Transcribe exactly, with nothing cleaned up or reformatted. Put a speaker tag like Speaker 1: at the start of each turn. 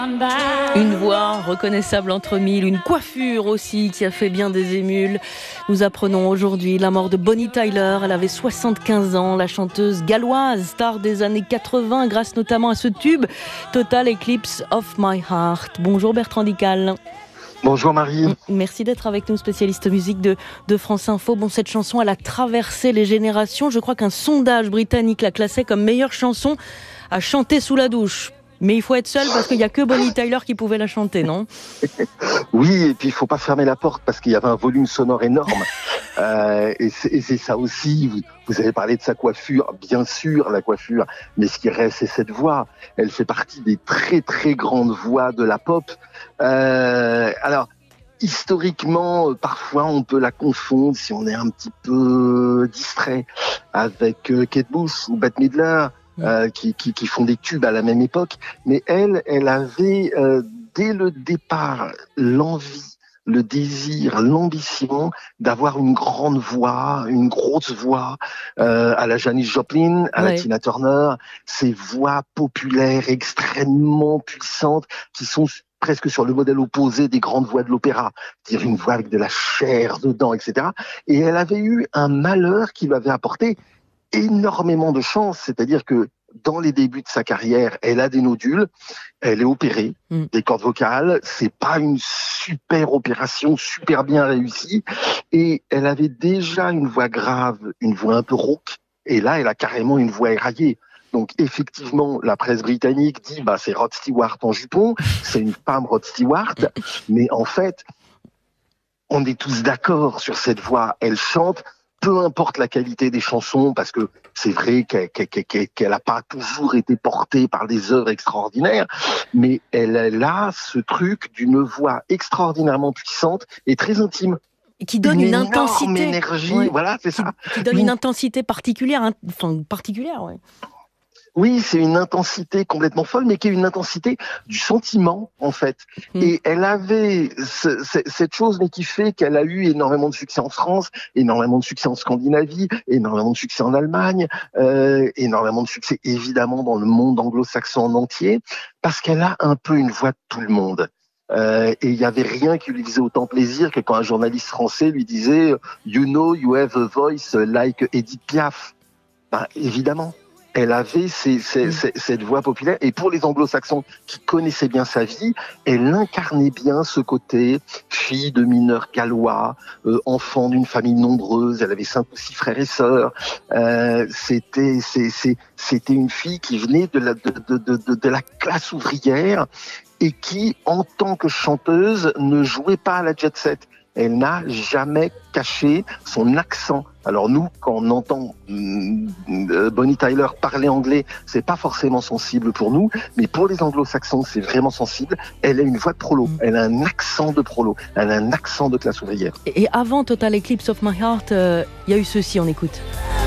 Speaker 1: Une voix reconnaissable entre mille, une coiffure aussi qui a fait bien des émules. Nous apprenons aujourd'hui la mort de Bonnie Tyler. Elle avait soixante-quinze ans, la chanteuse galloise, star des années quatre-vingts, grâce notamment à ce tube Total Eclipse of My Heart. Bonjour Bertrand Dical.
Speaker 2: Bonjour Marie.
Speaker 1: Merci d'être avec nous, spécialiste musique de, de France Info. Bon, cette chanson, elle a traversé les générations. Je crois qu'un sondage britannique la classait comme meilleure chanson à chanter sous la douche. Mais il faut être seul parce qu'il n'y a que Bonnie Tyler qui pouvait la chanter, non ?
Speaker 2: Oui, et puis il ne faut pas fermer la porte parce qu'il y avait un volume sonore énorme. euh, et, c'est, et c'est ça aussi, vous, vous avez parlé de sa coiffure, bien sûr la coiffure, mais ce qui reste c'est cette voix. Elle fait partie des très très grandes voix de la pop. Euh, alors, historiquement, parfois on peut la confondre si on est un petit peu distrait avec Kate Bush ou Bette Midler. Euh, qui, qui, qui font des tubes à la même époque, mais elle, elle avait euh, dès le départ l'envie, le désir, l'ambition d'avoir une grande voix, une grosse voix, euh, à la Janis Joplin, à ouais. la Tina Turner, ces voix populaires extrêmement puissantes qui sont presque sur le modèle opposé des grandes voix de l'opéra, c'est-à-dire une voix avec de la chair dedans, et cetera. Et elle avait eu un malheur qui lui avait apporté énormément de chance, c'est-à-dire que dans les débuts de sa carrière, elle a des nodules, elle est opérée, mm. des cordes vocales, c'est pas une super opération, super bien réussie, et elle avait déjà une voix grave, une voix un peu rauque, et là, elle a carrément une voix éraillée. Donc effectivement, la presse britannique dit bah c'est Rod Stewart en jupon, c'est une femme Rod Stewart, mais en fait, on est tous d'accord sur cette voix, elle chante. Peu importe la qualité des chansons, parce que c'est vrai qu'elle qu'elle, qu'elle, qu'elle a pas toujours été portée par des œuvres extraordinaires, mais elle, elle a ce truc d'une voix extraordinairement puissante et très intime.
Speaker 1: Qui donne une, une intensité,
Speaker 2: énergie, ouais. Voilà, c'est
Speaker 1: qui,
Speaker 2: ça.
Speaker 1: Qui donne une, une intensité particulière, hein, enfin particulière, ouais.
Speaker 2: Oui, c'est une intensité complètement folle, mais qui est une intensité du sentiment, en fait. Mmh. Et elle avait ce, ce, cette chose, mais qui fait qu'elle a eu énormément de succès en France, énormément de succès en Scandinavie, énormément de succès en Allemagne, euh, énormément de succès, évidemment, dans le monde anglo-saxon en entier, parce qu'elle a un peu une voix de tout le monde. Euh, et il n'y avait rien qui lui faisait autant plaisir que quand un journaliste français lui disait « You know, you have a voice like Edith Piaf ». Ben, évidemment. Elle avait ces, ces, mmh. ces, cette voix populaire. Et pour les anglo-saxons qui connaissaient bien sa vie, elle incarnait bien ce côté fille de mineurs gallois, euh, enfant d'une famille nombreuse. Elle avait cinq ou six frères et sœurs. Euh, c'était, c'est, c'est, c'était une fille qui venait de la, de, de, de, de, de la classe ouvrière et qui, en tant que chanteuse, ne jouait pas à la jet set. Elle n'a jamais caché son accent. Alors nous, quand on entend euh, Bonnie Tyler parler anglais, c'est pas forcément sensible pour nous, mais pour les anglo-saxons, c'est vraiment sensible. Elle a une voix de prolo, elle a un accent de prolo, elle a un accent de classe ouvrière.
Speaker 1: Et avant Total Eclipse of My Heart, il euh, y a eu ceci, on écoute.